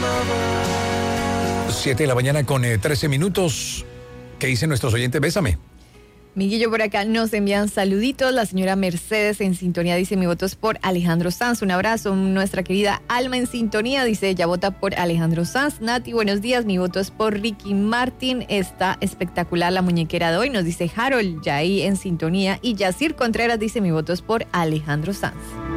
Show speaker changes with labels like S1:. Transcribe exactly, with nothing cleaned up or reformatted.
S1: Siete de la mañana con eh, trece minutos. ¿Qué dicen nuestros oyentes? Bésame.
S2: Miguelillo, por acá nos envían saluditos. La señora Mercedes en sintonía dice: mi voto es por Alejandro Sanz. Un abrazo. Nuestra querida Alma en sintonía dice: ella vota por Alejandro Sanz. Nati, buenos días. Mi voto es por Ricky Martin. Está espectacular la muñequera de hoy. Nos dice Harold, ya ahí en sintonía. Y Yacir Contreras dice: mi voto es por Alejandro Sanz.